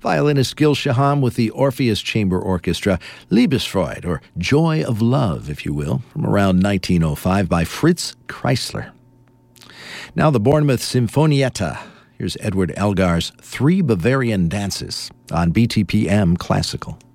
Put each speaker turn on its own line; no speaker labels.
Violinist Gil Shaham with the Orpheus Chamber Orchestra, Liebesfreude, or Joy of Love, if you will, from around 1905 by Fritz Kreisler. Now the Bournemouth Sinfonietta. Here's Edward Elgar's Three Bavarian Dances on BTPM Classical.